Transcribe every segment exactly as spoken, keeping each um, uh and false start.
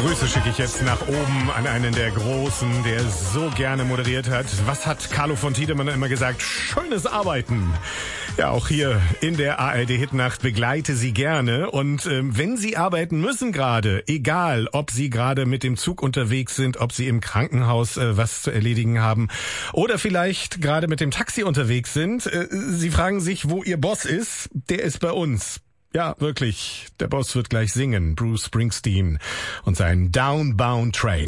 Grüße schicke ich jetzt nach oben an einen der Großen, der so gerne moderiert hat. Was hat Carlo von Tiedemann immer gesagt? Schönes Arbeiten. Ja, auch hier in der A R D-Hitnacht begleite Sie gerne. Und ähm, wenn Sie arbeiten müssen gerade, egal ob Sie gerade mit dem Zug unterwegs sind, ob Sie im Krankenhaus äh, was zu erledigen haben oder vielleicht gerade mit dem Taxi unterwegs sind, äh, Sie fragen sich, wo Ihr Boss ist. Der ist bei uns. Ja, wirklich. Der Boss wird gleich singen. Bruce Springsteen und sein Downbound Train.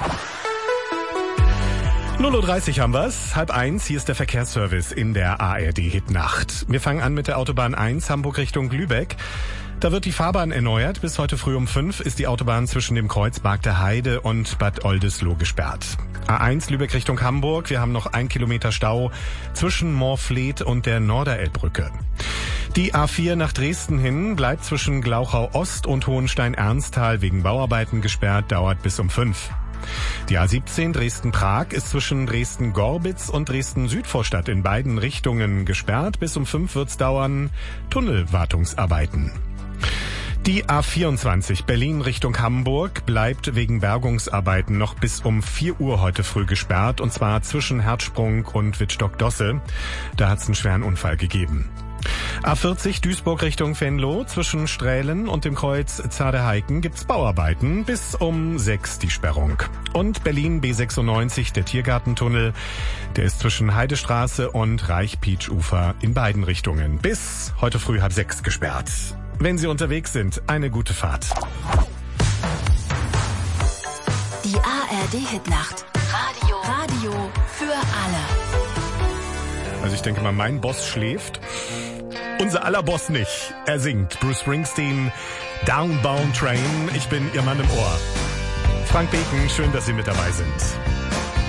null Uhr dreißig haben wir's. Halb eins. Hier ist der Verkehrsservice in der A R D-Hitnacht. Wir fangen an mit der Autobahn eins, Hamburg Richtung Lübeck. Da wird die Fahrbahn erneuert. Bis heute früh um fünf ist die Autobahn zwischen dem Kreuz Bargter Heide und Bad Oldesloe gesperrt. A eins Lübeck Richtung Hamburg. Wir haben noch ein Kilometer Stau zwischen Moorfleet und der Norderelbbrücke. Die A vier nach Dresden hin bleibt zwischen Glauchau Ost und Hohenstein-Ernsthal wegen Bauarbeiten gesperrt, dauert bis um fünf. Die A siebzehn Dresden-Prag ist zwischen Dresden-Gorbitz und Dresden-Südvorstadt in beiden Richtungen gesperrt. Bis um fünf wird's dauern. Tunnelwartungsarbeiten. Die A vierundzwanzig Berlin Richtung Hamburg bleibt wegen Bergungsarbeiten noch bis um vier Uhr heute früh gesperrt, und zwar zwischen Herzsprung und Wittstock-Dosse. Da hat's einen schweren Unfall gegeben. A vierzig Duisburg Richtung Venlo, zwischen Strählen und dem Kreuz Zaderheiken gibt's Bauarbeiten, bis um sechs die Sperrung. Und Berlin B sechsundneunzig, der Tiergartentunnel, der ist zwischen Heidestraße und Reich-Pietsch-Ufer in beiden Richtungen bis heute früh halb sechs gesperrt. Wenn Sie unterwegs sind, eine gute Fahrt. Die A R D-Hitnacht. Radio. Radio für alle. Also ich denke mal, mein Boss schläft. Unser aller Boss nicht. Er singt. Bruce Springsteen, Downbound Train. Ich bin Ihr Mann im Ohr. Frank Beken, schön, dass Sie mit dabei sind.